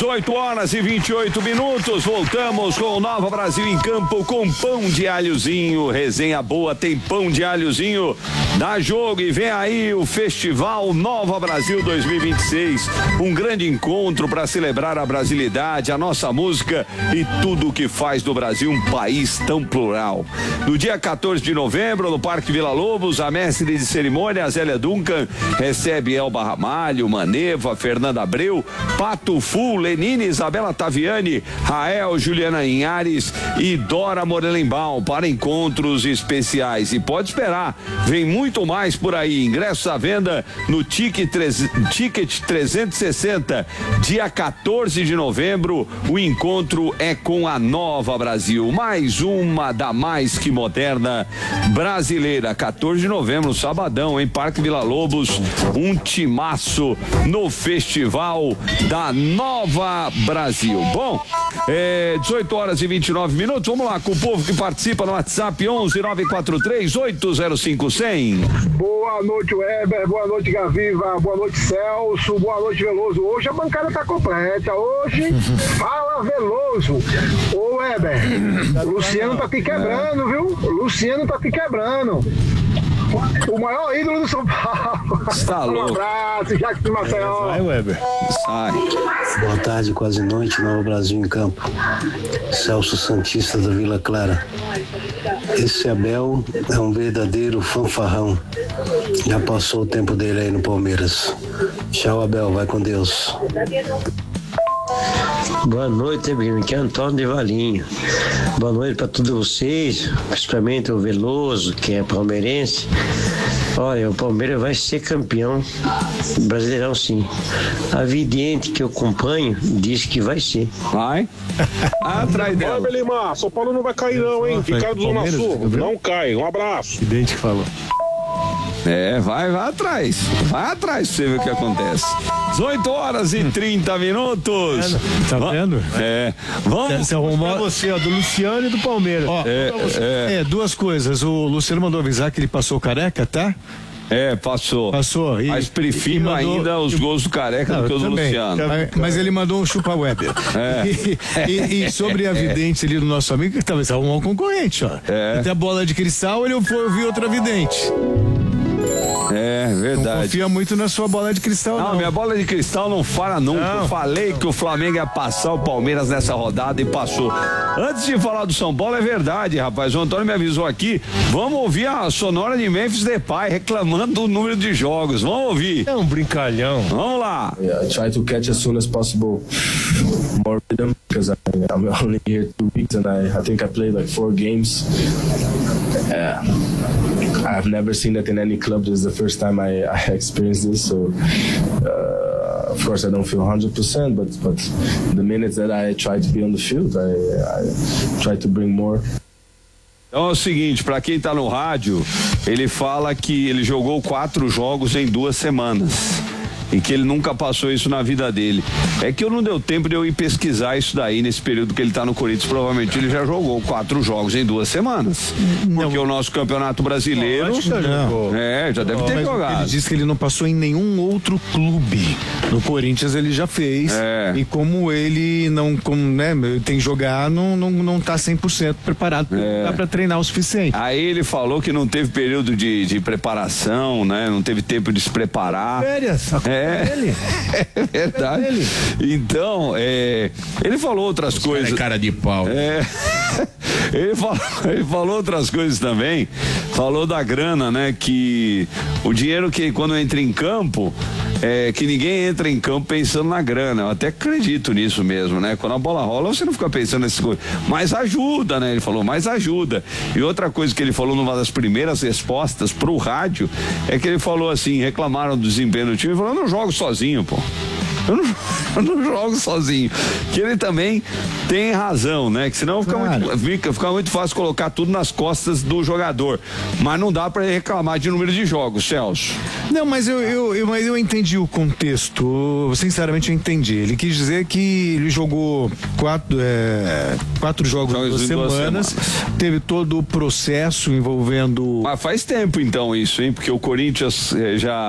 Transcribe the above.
18 horas e 28 minutos, voltamos com o Nova Brasil em campo com pão de alhozinho, resenha boa, tem pão de alhozinho, dá jogo e vem aí o Festival Nova Brasil 2026, um grande encontro para celebrar a brasilidade, a nossa música e tudo o que faz do Brasil um país tão plural. No dia 14 de novembro, no Parque Vila Lobos, a mestre de cerimônia, Zélia Duncan, recebe Elba Ramalho, Maneva, Fernanda Abreu, Pato Fu, Lenine, Isabela Taviani, Rael, Juliana Inhares e Dora Morelenbaum para encontros especiais. E pode esperar, vem muito mais por aí. Ingressos à venda no Ticket 360. Dia 14 de novembro, o encontro é com a Nova Brasil. Mais uma da mais que moderna brasileira. 14 de novembro, sabadão, em Parque Vila Lobos, um timaço no Festival da Nova Brasil. Bom, 18 horas e 29 minutos, vamos lá com o povo que participa no WhatsApp 11-943-805-100. Boa noite, Weber, boa noite, Gaviva, boa noite, Celso, boa noite, Veloso. Hoje a bancada tá completa, hoje fala Veloso. Ô, Weber, Luciano tá te quebrando, viu? Luciano tá te quebrando. O maior ídolo do São Paulo. Está louco. Um abraço, Jacques de Maceió. Vai, Weber. Sai. Boa tarde, quase noite, Nova Brasil em campo. Celso Santista da Vila Clara. Esse Abel é um verdadeiro fanfarrão. Já passou o tempo dele aí no Palmeiras. Tchau, Abel, vai com Deus. Boa noite, aqui é Antônio de Valinho. Boa noite para todos vocês, principalmente o Veloso, que é palmeirense. Olha, o Palmeiras vai ser campeão brasileirão, sim. A vidente que eu acompanho diz que vai ser. Vai? Atrás dela. Vai, Belimar, São Paulo não vai cair não, hein? Ricardo do Zona Sul, não cai. Um abraço. Vidente que falou. Vai atrás. Vai atrás pra você ver o que acontece. 18 horas e 30 minutos. Tá vendo? Vamos. Você arrumou você, ó, do Luciano e do Palmeiras. Ó, duas coisas. O Luciano mandou avisar que ele passou careca, tá? Passou. Passou. Mas prefiro ainda os gols do Careca do que os do Luciano. Mas ele mandou um chupa Weber. E sobre a vidente ali do nosso amigo, que talvez arrumar um concorrente, ó. Até a bola de cristal, ele foi ouvir outra vidente. Verdade. Não confia muito na sua bola de cristal, não. Minha bola de cristal não fala nunca. Eu falei que o Flamengo ia passar o Palmeiras nessa rodada e passou. Antes de falar do São Paulo, é verdade, rapaz. O Antônio me avisou aqui. Vamos ouvir a sonora de Memphis Depay reclamando do número de jogos. Vamos ouvir. É um brincalhão. Vamos lá. I try to catch as soon as possible more rhythm because I'm only here 2 weeks and I think I played like 4 games. I've never seen that in any club. This is the first time I experienced this. So, of course, I don't feel 100%, but the minutes that I try to be on the field, I try to bring more. Então é o seguinte, pra quem tá no rádio, ele fala que ele jogou 4 jogos em 2 semanas. E que ele nunca passou isso na vida dele. É que eu não deu tempo de eu ir pesquisar isso daí nesse período que ele tá no Corinthians. Provavelmente ele já jogou 4 jogos em 2 semanas. Porque o nosso campeonato brasileiro já deve ter jogado. Ele disse que ele não passou em nenhum outro clube. No Corinthians ele já fez. E como ele não, tem que jogar, não tá 100% preparado pra treinar o suficiente. Aí ele falou que não teve período de preparação, né? Não teve tempo de se preparar. Férias. É verdade. Então, ele falou outras coisas. Cara de pau. Ele falou outras coisas também. Falou da grana, né? Que o dinheiro que quando entra em campo, que ninguém entra em campo pensando na grana. Eu até acredito nisso mesmo, né? Quando a bola rola, você não fica pensando nessas coisas. Mas ajuda, né? Ele falou, mas ajuda. E outra coisa que ele falou numa das primeiras respostas pro rádio é que ele falou assim, reclamaram do desempenho do time, ele falou, eu não jogo sozinho, pô. Eu não jogo sozinho. Que ele também tem razão, né? Que senão fica muito fácil colocar tudo nas costas do jogador. Mas não dá pra reclamar de número de jogos, Celso. Não, mas eu entendi o contexto. Sinceramente, eu entendi. Ele quis dizer que ele jogou 4 jogos em 2 semanas. Teve todo o processo envolvendo. Mas faz tempo então isso, hein? Porque o Corinthians já